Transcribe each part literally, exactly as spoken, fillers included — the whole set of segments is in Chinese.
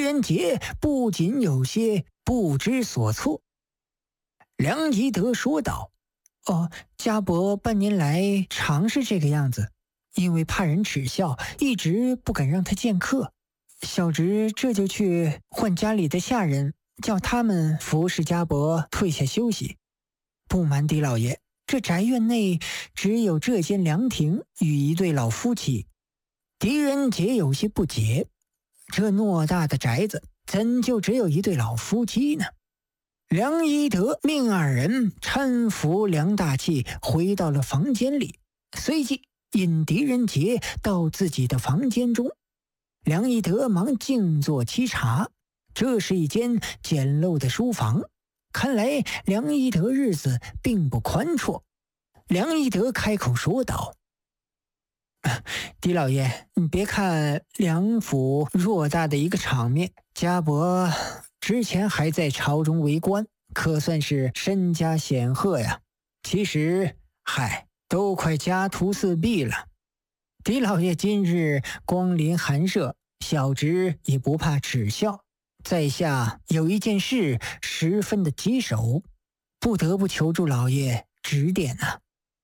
仁杰不仅有些不知所措。梁吉德说道：“哦，家伯半年来常是这个样子，因为怕人耻笑，一直不敢让他见客。小侄这就去唤家里的下人，叫他们服侍家伯退下休息。不瞒狄老爷，这宅院内只有这间凉亭与一对老夫妻。”狄仁杰有些不解，这偌大的宅子怎就只有一对老夫妻呢？梁一德命二人搀扶梁大器回到了房间里，随即引狄仁杰到自己的房间中。梁一德忙静坐沏茶，这是一间简陋的书房，看来梁一德日子并不宽绰。梁一德开口说道：“狄老爷，你别看梁府偌大的一个场面，家伯之前还在朝中为官，可算是身家显赫呀。其实，嗨，都快家徒四壁了。狄老爷今日光临寒舍，小侄也不怕耻笑。在下有一件事十分的棘手，不得不求助老爷指点啊。”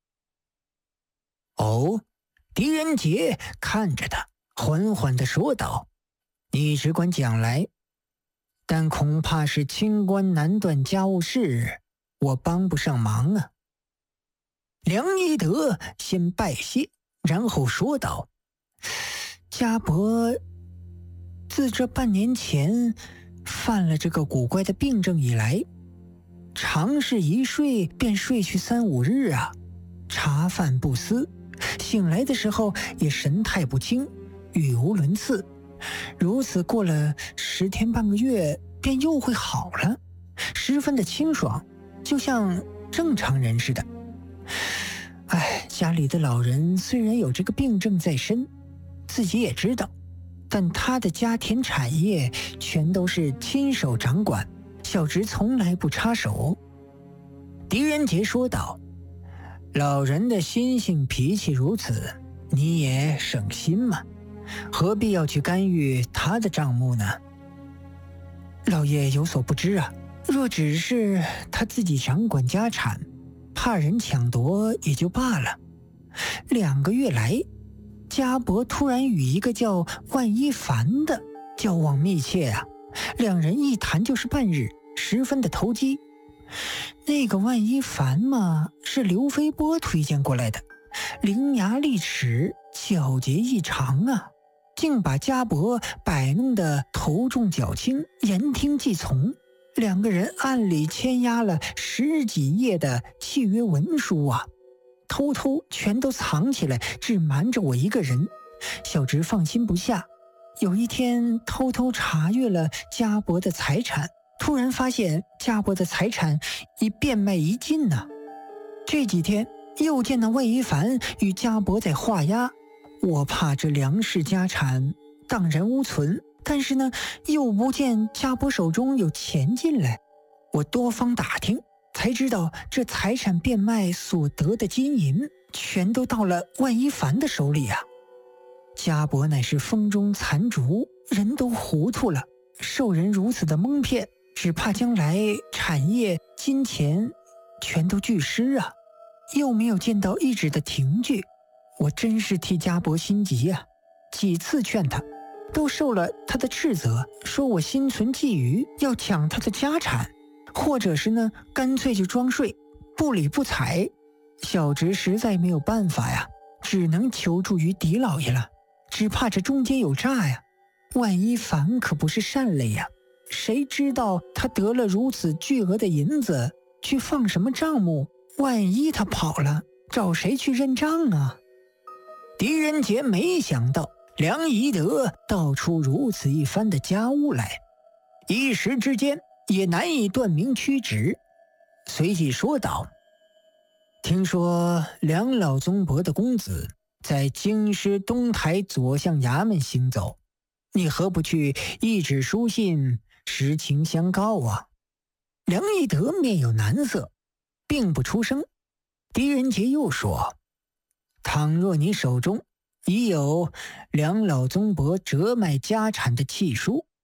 哦。狄仁杰看着他，缓缓地说道：“你只管讲来，但恐怕是清官难断家务事，我帮不上忙啊。”梁一德先拜谢，然后说道：“家伯自这半年前犯了这个古怪的病症以来，常是一睡便睡去三五日啊，茶饭不思。醒来的时候也神态不清，语无伦次，如此过了十天半个月，便又会好了，十分的清爽，就像正常人似的。哎，家里的老人虽然有这个病症在身，自己也知道，但他的家田产业全都是亲手掌管，小侄从来不插手。”狄仁杰说道：“老人的心性脾气如此，你也省心嘛，何必要去干预他的账目呢？”“老爷有所不知啊，若只是他自己掌管家产，怕人抢夺也就罢了。两个月来，家伯突然与一个叫万一凡的交往密切啊，两人一谈就是半日，十分的投机。那个万一凡嘛，是刘飞波推荐过来的，伶牙俐齿，皎洁异常啊，竟把家伯摆弄得头重脚轻，言听计从。两个人暗里签押了十几页的契约文书啊，偷偷全都藏起来，只瞒着我一个人。小侄放心不下，有一天偷偷查阅了家伯的财产，突然发现家伯的财产已变卖一尽呢、啊。这几天又见到魏一凡与家伯在画押，我怕这梁氏家产荡然无存，但是呢，又不见家伯手中有钱进来。我多方打听，才知道这财产变卖所得的金银，全都到了万一凡的手里啊。家伯乃是风中残烛，人都糊涂了，受人如此的蒙骗，只怕将来产业、金钱全都俱失啊！又没有见到一纸的凭据，我真是替家伯心急啊！几次劝他，都受了他的斥责，说我心存觊觎，要抢他的家产，或者是呢，干脆就装睡，不理不睬。小侄实在没有办法呀，只能求助于狄老爷了。只怕这中间有诈呀！万一凡可不是善类呀，谁知道他得了如此巨额的银子，去放什么账目？万一他跑了，找谁去认账啊？狄仁杰没想到梁宜德道出如此一番的家务来，一时之间也难以断明曲直，随即说道：“听说梁老宗伯的公子在京师东台左相衙门行走，你何不去一纸书信，实情相告啊？”梁义德面有难色，并不出声。狄仁杰又说：“倘若你手中已有梁老宗伯折卖家产的契书，